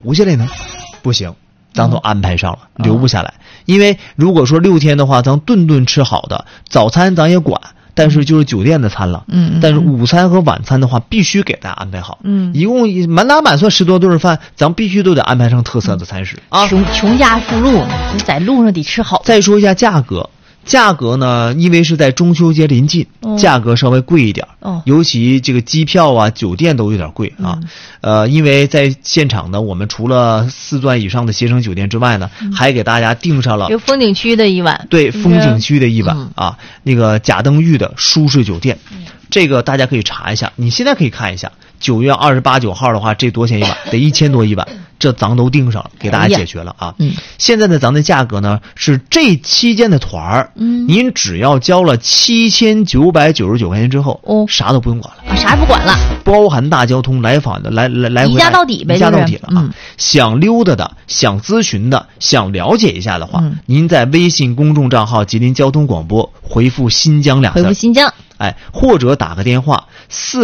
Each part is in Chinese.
留下来呢？不行，咱都安排上了，留不下来。因为如果说6天的话，咱顿顿吃好的，早餐咱也管，但是就是酒店的餐了。但是午餐和晚餐的话，必须给大家安排好。一共满打满算10多顿饭，咱必须都得安排上特色的餐食啊。 穷家富路，你在路上得吃好。 再说一下价格。价格呢，因为是在中秋节临近，价格稍微贵一点。尤其这个机票啊、酒店都有点贵啊。因为在现场呢，我们除了4钻以上的携程酒店之外呢，还给大家订上了就风景区的一晚。 对，风景区的一晚啊，那个贾登峪的舒适酒店。这个大家可以查一下，你现在可以看一下，9月28、9号的话，这多少钱一晚？得1000多一晚。这咱都订上了，给大家解决了啊。现在呢，咱的价格呢是这期间的团儿，您只要交了7999块钱之后，啥都不用管了， 啥也不管了， 包含大交通来访的来回一价到底呗， 一价到底了啊。想溜达的、想咨询的、想了解一下的话，您在微信公众账号吉林交通广播回复新疆2字， 回复新疆， 或者打个电话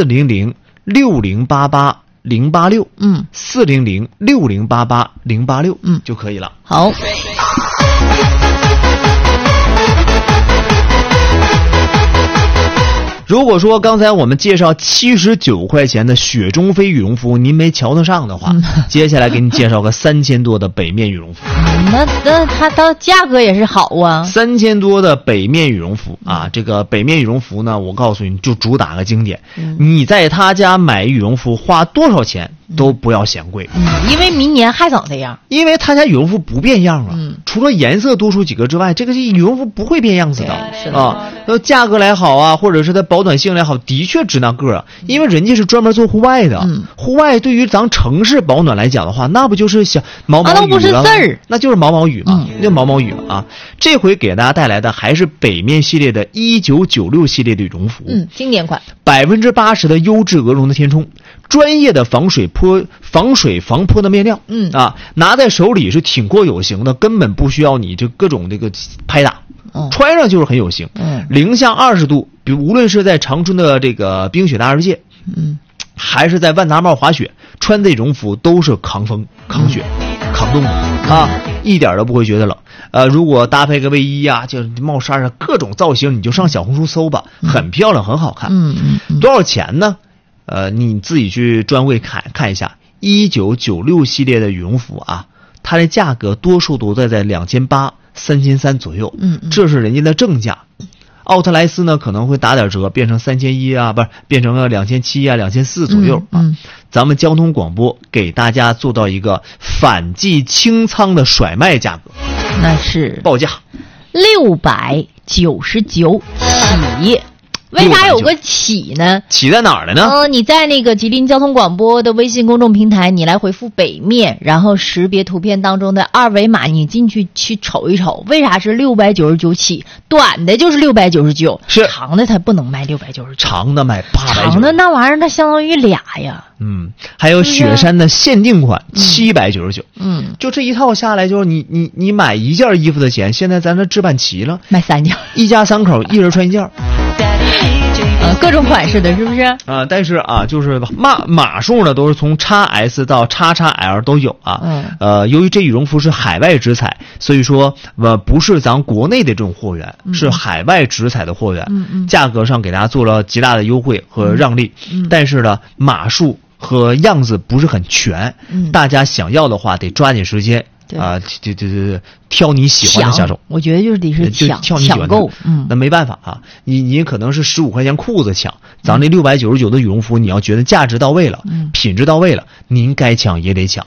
400-6088-086，400-6088-086，就可以了。 好。 如果说刚才我们介绍79块钱的雪中飞羽绒服您没瞧得上的话，接下来给你介绍个3000多的北面羽绒服。 那它的价格也是好啊 ，3000多的北面羽绒服啊，这个北面羽绒服呢，我告诉你就主打个经典，你在他家买羽绒服花多少钱都不要嫌贵， 因为明年还长这样， 因为他家羽绒服不变样啊，除了颜色多出几个之外，这个羽绒服不会变样子的啊。价格来好啊，或者是它保暖性来好，的确值那个啊，因为人家是专门做户外的，户外对于咱城市保暖来讲的话，那不就是小毛毛雨了， 那不是字儿， 那就是毛毛雨嘛，就毛毛雨了啊。这回给大家带来的还是北面系列的1996系列的羽绒服， 经典款 ，80%的优质鹅绒的填充，专业的防水防泼的面料，拿在手里是挺过有型的，根本不需要你这各种这个拍打，穿上就是很有型。零下20度，比如无论是在长春的这个冰雪大世界，还是在万达帽滑雪，穿这种服都是抗风、抗雪、抗冻的啊，一点都不会觉得冷。如果搭配个卫衣啊，就是帽衫啊，各种造型，你就上小红书搜吧，很漂亮，很好看。多少钱呢？你自己去专柜看一下，1996系列的羽绒服啊，它的价格多数都在2800、3300左右，这是人家的正价。奥特莱斯呢可能会打点折，变成3100啊，不是变成个2700啊、2400左右啊。咱们交通广播给大家做到一个反季清仓的甩卖价格， 那是报价 699起。为啥有个起呢？ 起在哪儿了呢？ 你在那个吉林交通广播的微信公众平台，你来回复北面，然后识别图片当中的二维码，你进去瞅一瞅，为啥是699起？短的就是699， 是长的它不能卖699， 长的卖899， 长的那玩意儿它相当于俩呀。 还有雪山的限定款799，就这一套下来，就是你买一件衣服的钱，现在咱这置办齐了， 买3件， 一家3口一人穿1件。 各种款式的，是不是？ 但是啊，就是码数呢，都是从 XS 到 XXL 都有啊。由于这羽绒服是海外直采，所以说不是咱国内的这种货源，是海外直采的货源。价格上给大家做了极大的优惠和让利，但是呢，码数和样子不是很全，大家想要的话得抓紧时间。挑你喜欢的下手， 我觉得就是得是抢购， 那没办法啊，你可能是15块钱裤子抢，咱这699的羽绒服，你要觉得价值到位了，品质到位了，您该抢也得抢。